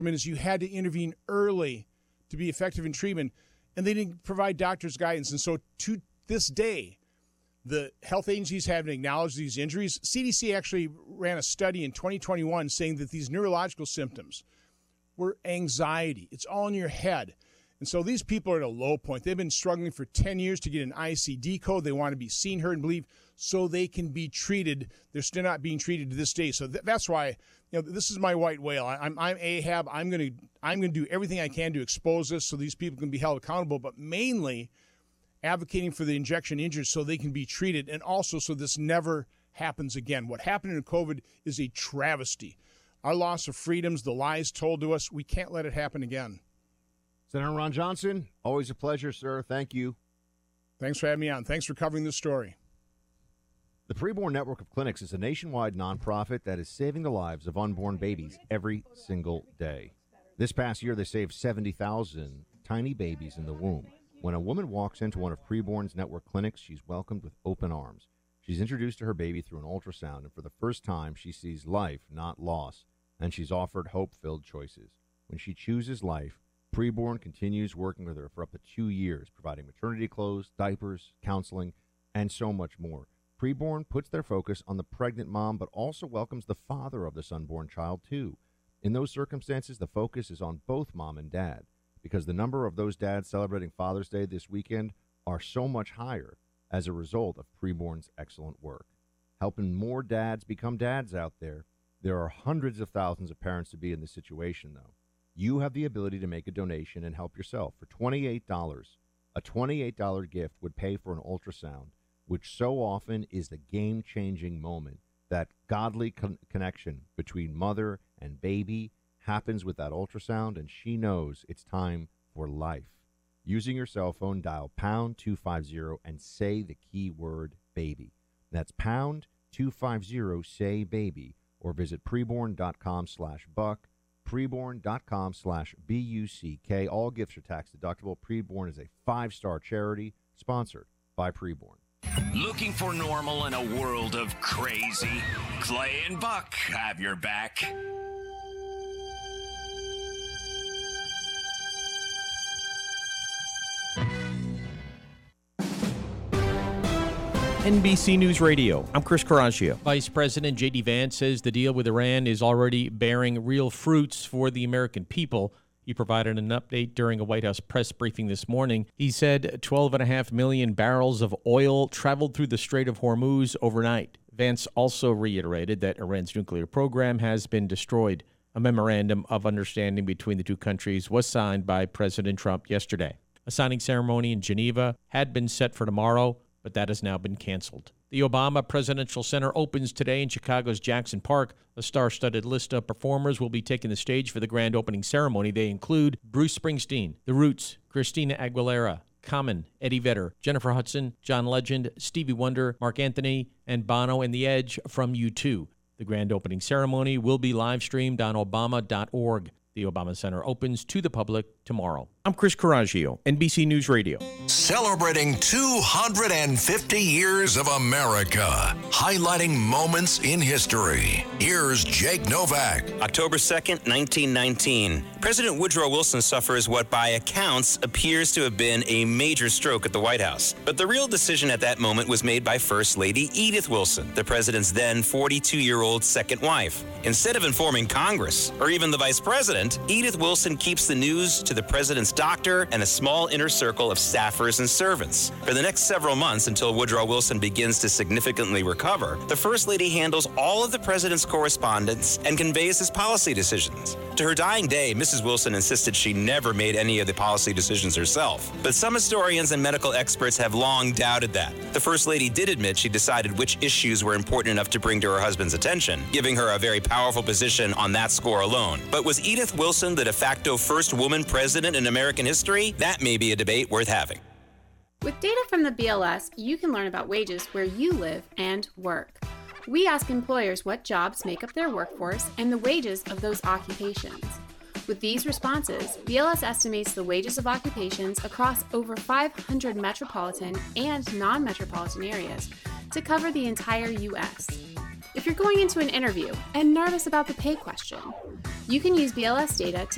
is you had to intervene early to be effective in treatment, and they didn't provide doctors' guidance. And so to this day, the health agencies haven't acknowledged these injuries. CDC actually ran a study in 2021 saying that these neurological symptoms were anxiety. It's all in your head. And so these people are at a low point. They've been struggling for 10 years to get an ICD code. They want to be seen, heard, and believed so they can be treated. They're still not being treated to this day. So that's why, this is my white whale. I'm Ahab. I'm going to do everything I can to expose this so these people can be held accountable, but mainly advocating for the injection injured so they can be treated, and also so this never happens again. What happened in COVID is a travesty. Our loss of freedoms, the lies told to us, we can't let it happen again. Senator Ron Johnson, always a pleasure, sir. Thank you. Thanks for having me on. Thanks for covering this story. The Preborn Network of Clinics is a nationwide nonprofit that is saving the lives of unborn babies every single day. This past year, they saved 70,000 tiny babies in the womb. When a woman walks into one of Preborn's network clinics, she's welcomed with open arms. She's introduced to her baby through an ultrasound, and for the first time, she sees life, not loss, and she's offered hope-filled choices. When she chooses life, Preborn continues working with her for up to 2 years, providing maternity clothes, diapers, counseling, and so much more. Preborn puts their focus on the pregnant mom, but also welcomes the father of this unborn child, too. In those circumstances, the focus is on both mom and dad, because the number of those dads celebrating Father's Day this weekend are so much higher as a result of Preborn's excellent work. Helping more dads become dads out there. There are hundreds of thousands of parents to be in this situation, though. You have the ability to make a donation and help yourself. For $28, a $28 gift would pay for an ultrasound, which so often is the game-changing moment. That godly connection between mother and baby happens with that ultrasound, and she knows it's time for life. Using your cell phone, dial pound 250 and say the keyword baby. That's pound 250, say baby, or visit preborn.com/buck. Preborn.com/BUCK. All gifts are tax deductible. Preborn is a 5-star charity sponsored by Preborn. Looking for normal in a world of crazy? Clay and Buck have your back. NBC News Radio. I'm Chris Coraggio. Vice President J.D. Vance says the deal with Iran is already bearing real fruits for the American people. He provided an update during a White House press briefing this morning. He said 12.5 million barrels of oil traveled through the Strait of Hormuz overnight. Vance also reiterated that Iran's nuclear program has been destroyed. A memorandum of understanding between the two countries was signed by President Trump yesterday. A signing ceremony in Geneva had been set for tomorrow, but that has now been canceled. The Obama Presidential Center opens today in Chicago's Jackson Park. A star-studded list of performers will be taking the stage for the grand opening ceremony. They include Bruce Springsteen, The Roots, Christina Aguilera, Common, Eddie Vedder, Jennifer Hudson, John Legend, Stevie Wonder, Mark Anthony, and Bono and The Edge from U2. The grand opening ceremony will be live-streamed on Obama.org. The Obama Center opens to the public tomorrow. I'm Chris Coraggio, NBC News Radio. Celebrating 250 years of America, highlighting moments in history. Here's Jake Novak. October 2nd, 1919. President Woodrow Wilson suffers what by accounts appears to have been a major stroke at the White House. But the real decision at that moment was made by First Lady Edith Wilson, the president's then 42-year-old second wife. Instead of informing Congress or even the vice president, Edith Wilson keeps the news to the president's doctor and a small inner circle of staffers and servants. For the next several months, until Woodrow Wilson begins to significantly recover, the First Lady handles all of the president's correspondence and conveys his policy decisions. To her dying day, Mrs. Wilson insisted she never made any of the policy decisions herself. But some historians and medical experts have long doubted that. The First Lady did admit she decided which issues were important enough to bring to her husband's attention, giving her a very powerful position on that score alone. But was Edith Wilson the de facto first woman president in American history? That may be a debate worth having. With data from the BLS, you can learn about wages where you live and work. We ask employers what jobs make up their workforce and the wages of those occupations. With these responses, BLS estimates the wages of occupations across over 500 metropolitan and non-metropolitan areas to cover the entire U.S. If you're going into an interview and nervous about the pay question, you can use BLS data to